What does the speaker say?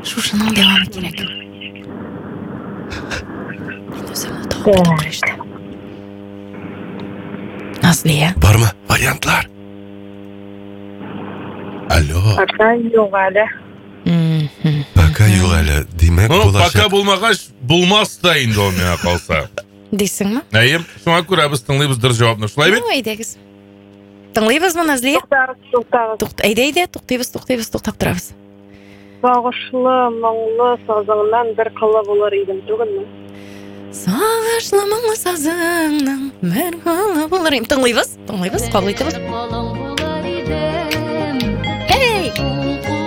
Шушының девамы керек. Назлия. Бар ма вариантлар? Алло. Пока жоқ әлі. Пока жоқ әлі. Демек Пока болмағаш, болмас та енді ол мені қалса. Дейсің ма? Әйем, шуңа көре біз тыңлайбыз дұрыс жауапны. Шулай бет? Әйдегіз. Тыңлайбыз ма, Назлия? Тоқтағыз. Әйде, тоқтап тұрабыз. Сағышлы, мұңлы сазыңнан бір қылы болар едім түгілмі? Сағышлы мұңлы сазыңнан бір қылы болар едім. Тыңлайбыз, қабыл етеміз.